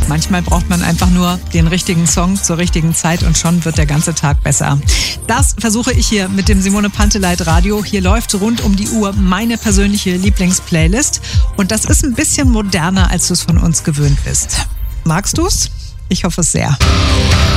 Manchmal braucht man einfach nur den richtigen Song zur richtigen Zeit und schon wird der ganze Tag besser. Das versuche ich hier mit dem Simone Panteleit Radio. Hier läuft rund um die Uhr meine persönliche Lieblingsplaylist. Und das ist ein bisschen moderner, als du es von uns gewöhnt bist. Magst du's? Ich hoffe es sehr.